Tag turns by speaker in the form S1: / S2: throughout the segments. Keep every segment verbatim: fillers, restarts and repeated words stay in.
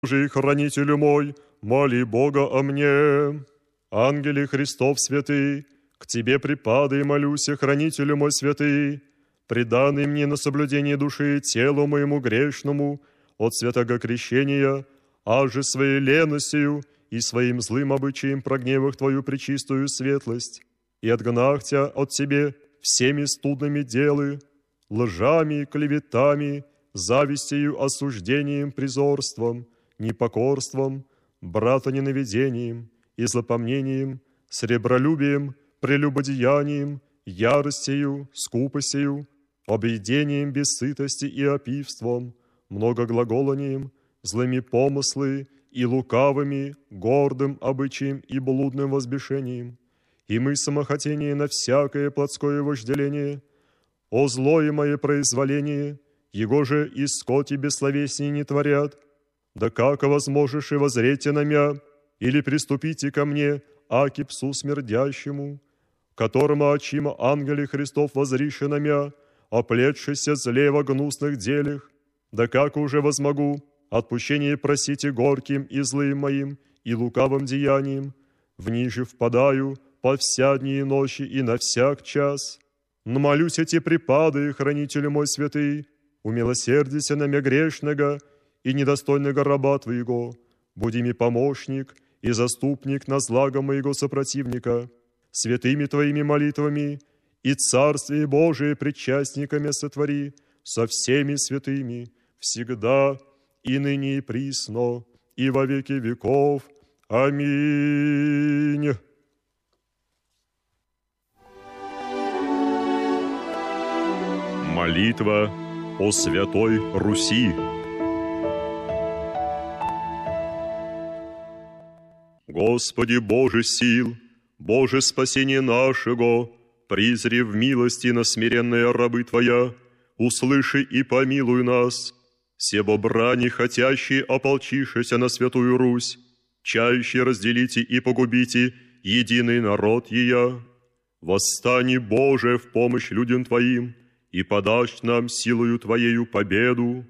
S1: Божий, хранителю мой, моли Бога о мне. Ангеле Христов святый, к Тебе припады и молюся, хранителю мой святый, преданный мне на соблюдение души и телу моему грешному от святого крещения, а же своей леностью и своим злым обычаем прогневах Твою пречистую светлость, и отгнах Тя от Тебе всеми студными делы, лжами, клеветами, завистью, осуждением, призорством, непокорством, братоненавидением и злопомнением, сребролюбием, прелюбодеянием, яростью, скупостью, объедением без сытости и опивством, многоглаголанием, злыми помыслы и лукавыми, гордым обычаем и блудным возбешением, и мы самохотение на всякое плотское вожделение, о злое мое произволение, его же и скоти бессловесней не творят, да как возможешь и возрете на мя, или приступите ко мне, аки псу смердящему, которому очима ангели Христов возрише на мя, оплетшися злево гнусных делях, да как уже возмогу отпущение просите горьким и злым моим и лукавым деянием, в ниже впадаю по вся дни и ночи и на всяк час. Но молюсь эти припады, хранителю мой святый, умилосердися на мя грешного и недостойного раба Твоего, буди ми помощник и заступник на злага моего сопротивника, святыми Твоими молитвами и Царствие Божие причастниками сотвори со всеми святыми, всегда и ныне и присно, и во веки веков. Аминь.
S2: Молитва о Святой Руси.
S1: Господи Боже сил, Боже спасение нашего, призри в милости на смиренные рабы Твоя, услыши и помилуй нас, себо брани хотящие ополчившися на Святую Русь, чающие разделите и погубите единый народ Ея. Восстани, Боже, в помощь людям Твоим, и подашь нам силою Твоею победу.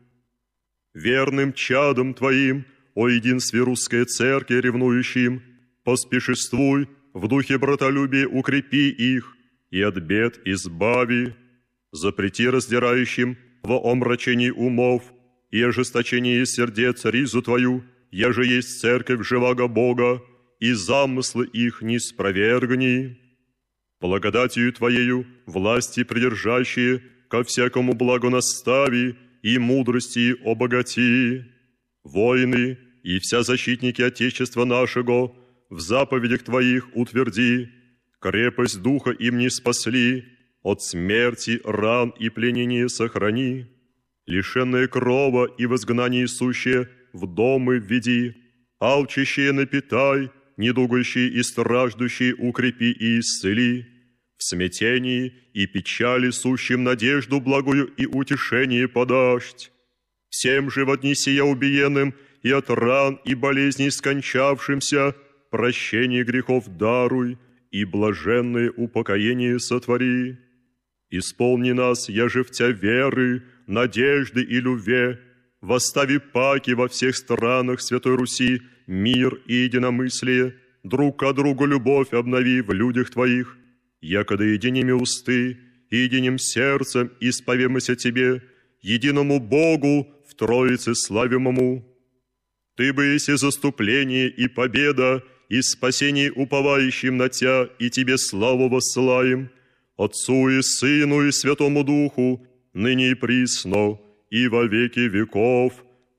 S1: Верным чадом Твоим, о единстве русской церкви ревнующим, поспешествуй, в духе братолюбия укрепи их, и от бед избави. Запрети раздирающим во омрачении умов и ожесточении сердец ризу Твою, еже есть церковь живаго Бога, и замыслы их не спровергни. Благодатью Твоею власти придержащие ко всякому благу настави и мудрости обогати. Воины и вся защитники Отечества нашего в заповедях Твоих утверди, крепость духа им не спасли, от смерти, ран и пленения сохрани, лишенные крова и в изгнании сущие в домы введи, алчащие напитай, недугающие и страждущие укрепи и исцели, в смятении и печали сущим надежду благую и утешение подашь. Всем же в одни сия убиенным и от ран и болезней скончавшимся прощение грехов даруй и блаженное упокоение сотвори. Исполни нас, яже в Тя веры, надежды и любви, восстави паки во всех странах Святой Руси мир и единомыслие, друг к другу любовь обнови в людях Твоих, якода единими усты и единым сердцем исповемся Тебе, единому Богу в Троице славимому. Ты бы есть и заступление, и победа, и спасение уповающим на Тя, и Тебе славу воссылаем, Отцу и Сыну и Святому Духу, ныне и присно, и во веки веков.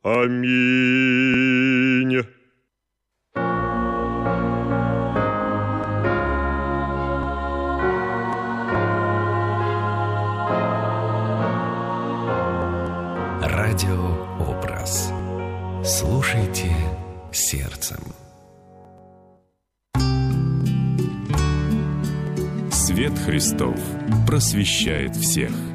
S1: Аминь.
S3: Радиообраз. Слушайте сердцем.
S2: Свет Христов просвещает всех.